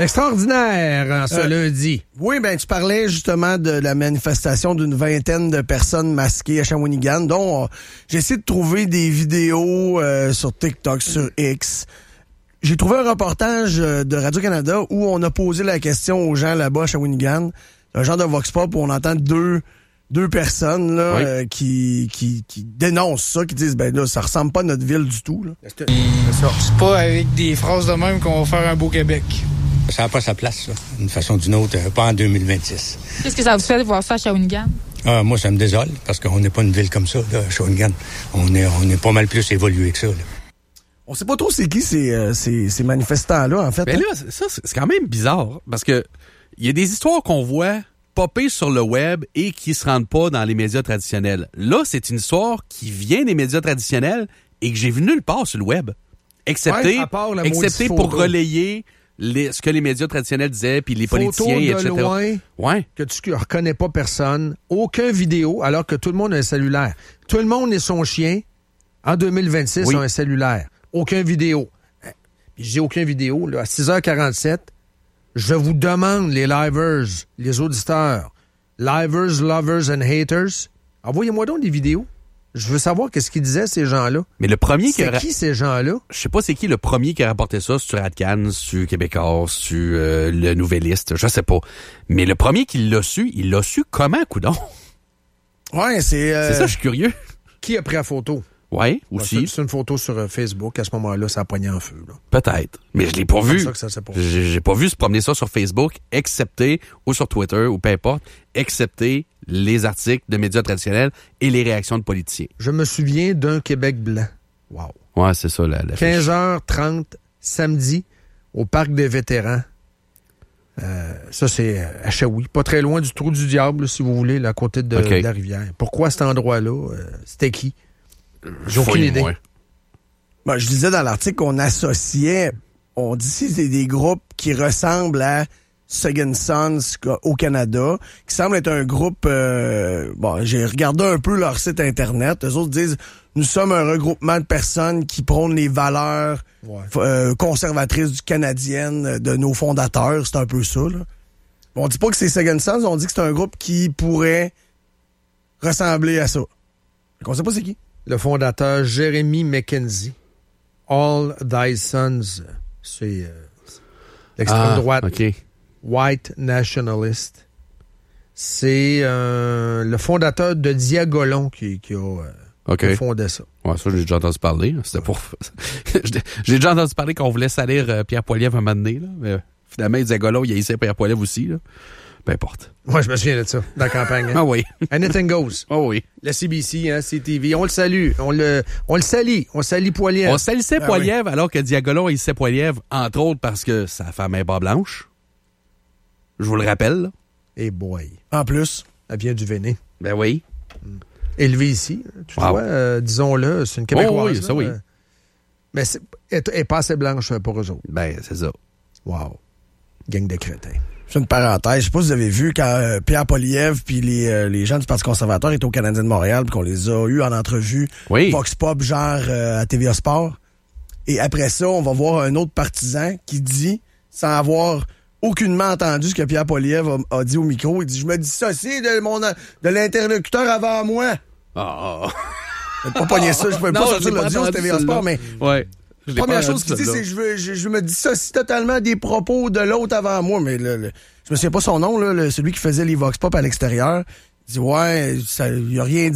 Extraordinaire, ce lundi. Oui, ben tu parlais justement de la manifestation d'une vingtaine de personnes masquées à Shawinigan, dont j'ai essayé de trouver des vidéos sur TikTok, sur X. J'ai trouvé un reportage de Radio-Canada où on a posé la question aux gens là-bas à Shawinigan, un genre de vox pop où on entend deux personnes là, qui dénoncent ça, qui disent ben là, ça ressemble pas à notre ville du tout. Là. C'est pas avec des phrases de même qu'on va faire un beau Québec. Ça n'a pas sa place, là, d'une façon ou d'une autre, pas en 2026. Qu'est-ce que ça vous fait de voir ça à Shawinigan? Moi, ça me désole, parce qu'on n'est pas une ville comme ça, là, Shawinigan. On est pas mal plus évolué que ça. Là. On sait pas trop c'est qui ces manifestants-là, en fait. Ben là, ça, c'est quand même bizarre, parce que il y a des histoires qu'on voit popper sur le web et qui se rendent pas dans les médias traditionnels. Là, c'est une histoire qui vient des médias traditionnels et que j'ai vu nulle part sur le web. Excepté pour relayer ce que les médias traditionnels disaient, puis les politiciens, etc. Loin, ouais. Que tu reconnais pas personne, aucun vidéo, alors que tout le monde a un cellulaire. Tout le monde et son chien, en 2026, ont un cellulaire. Aucun vidéo. Puis je dis aucun vidéo, là, à 6h47, je vous demande, les livers, les auditeurs, livers, lovers and haters, envoyez-moi donc des vidéos. Je veux savoir qu'est-ce qu'ils disaient, ces gens-là. Mais le premier c'est qui, ces gens-là? Je sais pas c'est qui le premier qui a rapporté ça, sur Radcan, sur Québécois, sur le Nouvelliste, je sais pas. Mais le premier qui l'a su, il l'a su comment, coudon? Ouais, c'est ça, je suis curieux. Qui a pris la photo? Oui, aussi. C'est une photo sur Facebook. À ce moment-là, ça a pogné en feu. Là. Peut-être. Mais je l'ai pas vu. J'ai pas vu se promener ça sur Facebook, excepté, ou sur Twitter, ou peu importe, excepté les articles de médias traditionnels et les réactions de politiciens. Je me souviens d'un Québec blanc. Wow. Ouais, c'est ça, la 15h30, samedi, au Parc des vétérans. Ça, c'est à Shawi. Pas très loin du Trou du Diable, si vous voulez, là, à côté de la rivière. Pourquoi cet endroit-là? C'était qui? J'ai aucune idée. Ben, je disais dans l'article qu'on associait, on dit que c'est des groupes qui ressemblent à Second Sons au Canada, qui semble être un groupe... j'ai regardé un peu leur site Internet. Eux autres disent, nous sommes un regroupement de personnes qui prônent les valeurs conservatrices canadiennes de nos fondateurs. C'est un peu ça, là. On dit pas que c'est Second Sons, on dit que c'est un groupe qui pourrait ressembler à ça. On sait pas c'est qui. Le fondateur Jeremy McKenzie. All Thy Sons. C'est l'extrême droite. Okay. White nationalist. C'est le fondateur de Diagolon qui a fondé ça. Ouais, ça, j'ai déjà entendu parler. C'était pour... j'ai déjà entendu parler qu'on voulait salir Pierre Poilievre un moment donné, là. Mais finalement, Diagolon, il a essayé Pierre Poilievre aussi, là. Peu importe. Moi, je me souviens de ça, dans la campagne. Hein? Ah oui. Anything goes. Ah oui. La CBC, hein, CTV, on le salue. On le salit. On salit Poilievre. On salissait Poilievre alors que Diagolon haïssait Poilievre, entre autres parce que sa femme est pas blanche. Je vous le rappelle. Et boy. En plus. Elle vient du Véné. Ben oui. Élevée ici. Tu vois, disons-le, c'est une Québécoise. Oh, oui, ça oui. Mais elle n'est pas assez blanche pour eux autres. Ben, c'est ça. Wow. Gang de crétins. C'est une parenthèse. Je sais pas si vous avez vu quand Pierre Poilievre puis les gens du Parti conservateur étaient au Canadien de Montréal puis qu'on les a eus en entrevue. Oui. Vox Pop, genre à TVA Sport. Et après ça, on va voir un autre partisan qui dit, sans avoir aucunement entendu ce que Pierre Poilievre a dit au micro, il dit « Je me dissocie de l'interlocuteur avant moi. » Je vais pas pogner ça, je peux pas sortir l'audio sur TVA Sport, mais... Ouais. Première chose qu'il dit, c'est que je me dissocie totalement des propos de l'autre avant moi. Mais je me souviens pas son nom, là, celui qui faisait les Vox Pop à l'extérieur. Il dit, il a rien dit.